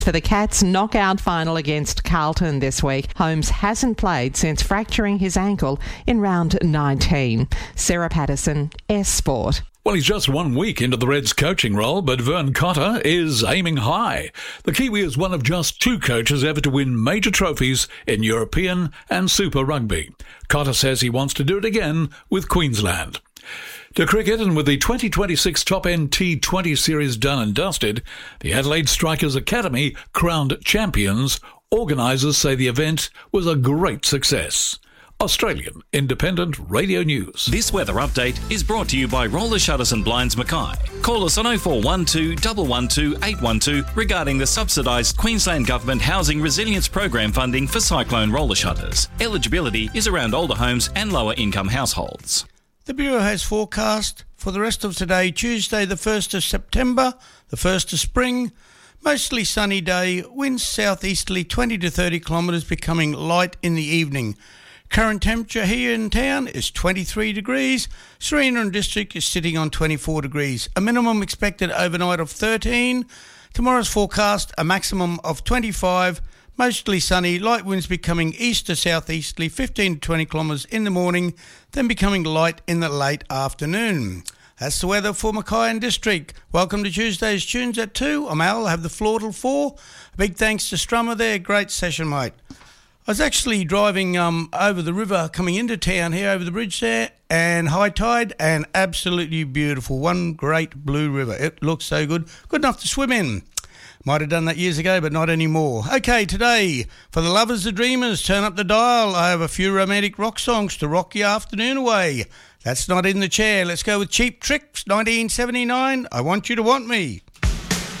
For the Cats' knockout final against Carlton this week, Holmes hasn't played since fracturing his ankle in round 19. Sarah Patterson, S Sport. Well, he's just 1 week into the Reds' coaching role, but Vern Cotter is aiming high. The Kiwi is one of just 2 coaches ever to win major trophies in European and Super Rugby. Cotter says he wants to do it again with Queensland. To cricket, and with the 2026 Top End T20 series done and dusted, the Adelaide Strikers Academy crowned champions. Organisers say the event was a great success. Australian Independent Radio News. This weather update is brought to you by Roller Shutters and Blinds Mackay. Call us on 0412 112 812 regarding the subsidised Queensland Government Housing Resilience Program funding for cyclone roller shutters. Eligibility is around older homes and lower income households. The Bureau has forecast for the rest of today, Tuesday the 1st of September, the 1st of spring, mostly sunny day, winds southeasterly 20 to 30 kilometres, becoming light in the evening. Current temperature here in town is 23 degrees. Serena and District is sitting on 24 degrees. A minimum expected overnight of 13. Tomorrow's forecast, a maximum of 25. Mostly sunny, light winds becoming east to southeasterly 15 to 20 kilometres in the morning, then becoming light in the late afternoon. That's the weather for Mackay and District. Welcome to Tuesday's Tunes at 2. I'm Al, I have the floor till 4. A big thanks to Strummer there, great session, mate. I was actually driving over the river coming into town here, over the bridge there, and high tide, and absolutely beautiful. One great blue river. It looks so good. Good enough to swim in. Might have done that years ago, but not anymore. Okay, today, for the lovers, the dreamers, turn up the dial. I have a few romantic rock songs to rock your afternoon away. That's Not in the Chair. Let's go with Cheap Tricks, 1979. I Want You to Want Me.